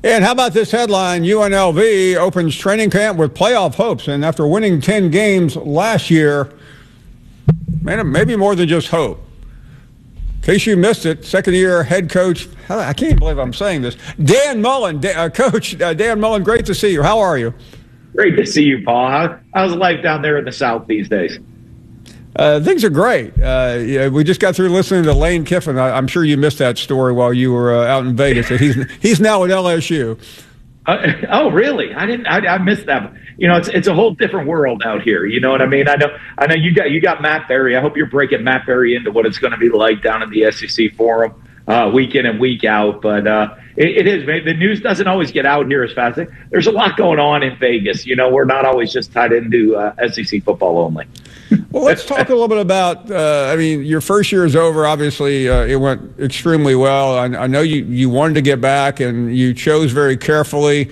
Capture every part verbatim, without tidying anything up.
And how about this headline? U N L V opens training camp with playoff hopes. And after winning ten games last year, man, maybe more than just hope. In case you missed it, second-year head coach, I can't even believe I'm saying this, Dan Mullen. Uh, coach uh, Dan Mullen, great to see you. How are you? Great to see you, Paul. How, how's life down there in the South these days? Uh, things are great. Uh, yeah, we just got through listening to Lane Kiffin. I, I'm sure you missed that story while you were uh, out in Vegas. That he's he's now at L S U. Uh, oh, really? I didn't. I, I missed that. You know, it's it's a whole different world out here. You know what I mean? I know. I know you got you got Matt Berry. I hope you're breaking Matt Berry into what it's going to be like down in the S E C Forum uh, week in and week out. But uh, it, it is. The news doesn't always get out here as fast. There's a lot going on in Vegas. You know, we're not always just tied into uh, S E C football only. Well, let's talk a little bit about, uh, I mean, your first year is over. Obviously, uh, it went extremely well. I, I know you, you wanted to get back, and you chose very carefully.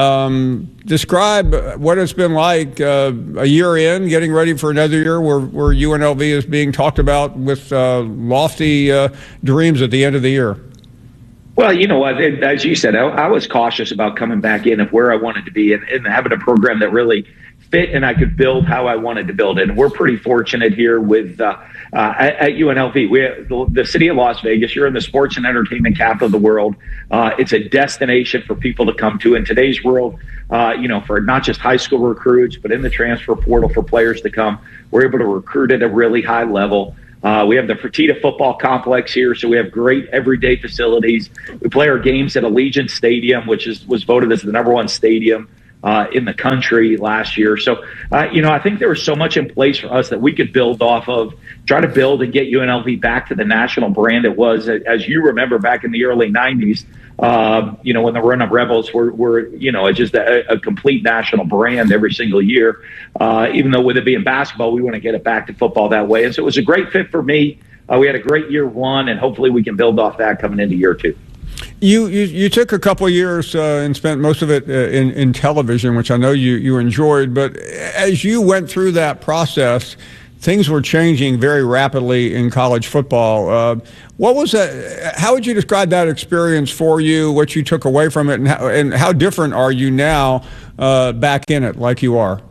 Um, describe what it's been like uh, a year in, getting ready for another year where, where U N L V is being talked about with uh, lofty uh, dreams at the end of the year. Well, you know what, as you said, I, I was cautious about coming back in of where I wanted to be and, and having a program that really fit and I could build how I wanted to build it. And we're pretty fortunate here with uh, uh, at, at U N L V. We have the, the city of Las Vegas. You're in the sports and entertainment capital of the world. Uh, it's a destination for people to come to in today's world. Uh, you know, for not just high school recruits, but in the transfer portal for players to come. We're able to recruit at a really high level. Uh, we have the Fertitta Football Complex here, so we have great everyday facilities. We play our games at Allegiant Stadium, which is was voted as the number one stadium Uh, in the country last year. So, uh, you know, I think there was so much in place for us that we could build off of, try to build and get U N L V back to the national brand it was. As you remember, back in the early nineties, uh, you know, when the Run Up Rebels were, were you know, just a, a complete national brand every single year. Uh, even though with it being basketball, we want to get it back to football that way. And so it was a great fit for me. Uh, we had a great year one, and hopefully we can build off that coming into year two. You, you you took a couple of years uh, and spent most of it uh, in, in television, which I know you, you enjoyed. But as you went through that process, things were changing very rapidly in college football. Uh, what was that? How would you describe that experience for you, what you took away from it, and how, and how different are you now uh, back in it like you are?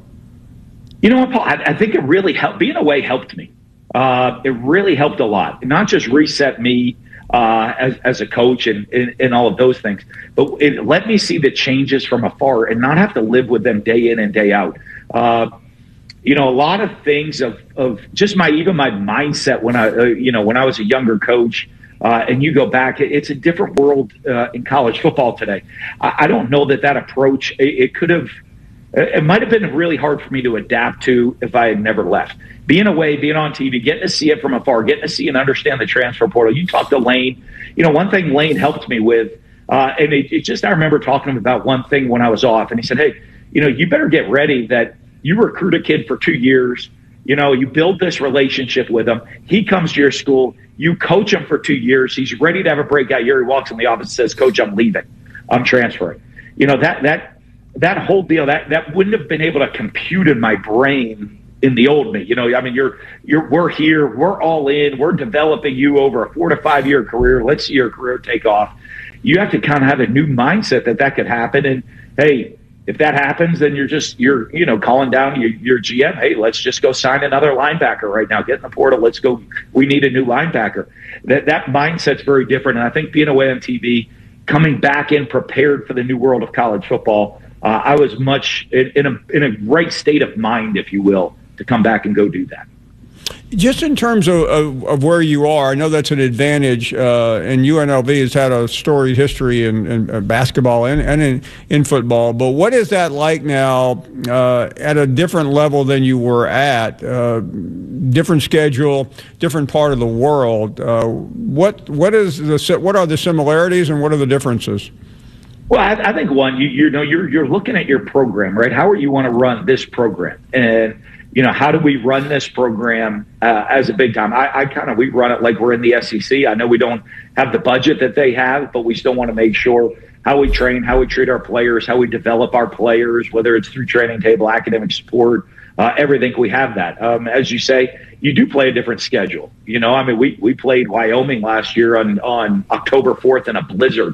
You know what, Paul? I, I think it really helped. Being away helped me. Uh, it really helped a lot. Not just reset me Uh, as, as a coach and, and, and all of those things. But it let me see the changes from afar and not have to live with them day in and day out. Uh, you know, a lot of things of, of just my, even my mindset when I, uh, you know, when I was a younger coach uh, and you go back, it, it's a different world uh, in college football today. I, I don't know that that approach, it, it could have, it might have been really hard for me to adapt to if I had never left. Being away, being on T V, getting to see it from afar, getting to see and understand the transfer portal. You talked to Lane. You know, one thing Lane helped me with, uh, and it, it just I remember talking to him about one thing when I was off, and he said, hey, you know, you better get ready that you recruit a kid for two years. You know, you build this relationship with him. He comes to your school. You coach him for two years. He's ready to have a breakout year. He walks in the office and says, Coach, I'm leaving. I'm transferring. You know, that that that whole deal, that that wouldn't have been able to compute in my brain in the old me. You know, I mean, you're you're we're here, we're all in, we're developing you over a four to five year career. Let's see your career take off. You have to kind of have a new mindset that that could happen. And hey, if that happens, then you're just you're you know calling down your, your G M. Hey, let's just go sign another linebacker right now. Get in the portal. Let's go. We need a new linebacker. That that mindset's very different. And I think being away on T V, coming back in prepared for the new world of college football, uh, I was much in, in a in a right state of mind, if you will, to come back and go do that. Just in terms of, of, of where you are, I know that's an advantage, uh, and U N L V has had a storied history in, in basketball and, and in, in football, but what is that like now uh, at a different level than you were at? Uh, different schedule, different part of the world. Uh, what what is the what are the similarities and what are the differences? Well, I, I think one, you, you know, you're you're looking at your program, right? How are you want to run this program? And you know, how do we run this program uh, as a big time? I, I kind of, we run it like we're in the S E C. I know we don't have the budget that they have, but we still want to make sure how we train, how we treat our players, how we develop our players, whether it's through training table, academic support, uh, everything. We have that. Um, as you say, you do play a different schedule. You know, I mean, we, we played Wyoming last year on, on October fourth in a blizzard.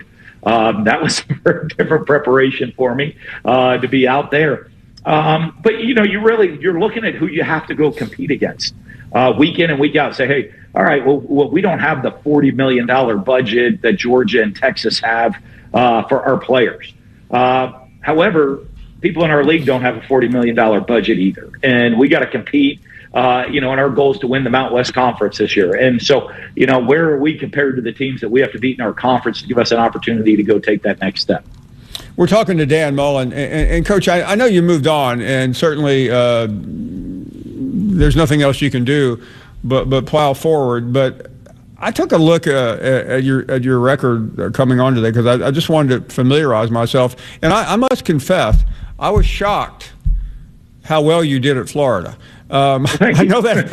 Um, that was a different preparation for me uh, to be out there. Um, but, you know, you really, you're looking at who you have to go compete against uh, week in and week out. Say, hey, all right, well, well we don't have the forty million dollars budget that Georgia and Texas have uh, for our players. Uh, however, people in our league don't have a forty million dollars budget either. And we got to compete, uh, you know, and our goal is to win the Mountain West Conference this year. And so, you know, where are we compared to the teams that we have to beat in our conference to give us an opportunity to go take that next step? We're talking to Dan Mullen. And, and Coach, I, I know you moved on, and certainly uh, there's nothing else you can do but, but plow forward. But I took a look uh, at your at your record coming on today because I, I just wanted to familiarize myself. And I, I must confess, I was shocked how well you did at Florida. Um, I know that.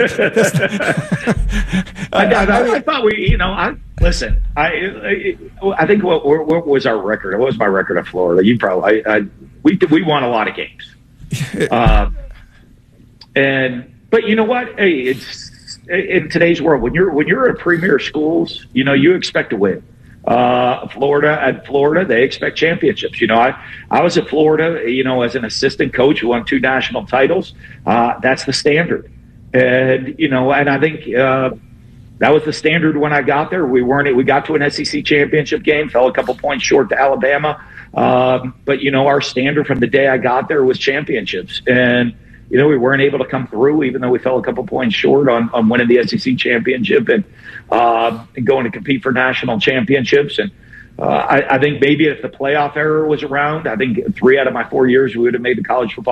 I, I, I, I thought we, you know, I listen. I I, I think what, what was our record? What was my record at Florida? You probably, I, I we we won a lot of games. Uh, and but you know what? Hey, it's in today's world when you're when you're at premier schools, you know, you expect to win. Uh, Florida at Florida, they expect championships. You know, I, I was at Florida, you know, as an assistant coach who won two national titles. Uh, that's the standard. And, you know, and I think, uh, that was the standard when I got there. We weren't, we got to an S E C championship game, fell a couple points short to Alabama. Um, but you know, our standard from the day I got there was championships. And, you know, we weren't able to come through, even though we fell a couple points short on, on winning the S E C championship and, uh, and going to compete for national championships. And uh, I, I think maybe if the playoff era was around, I think three out of my four years we would have made the college football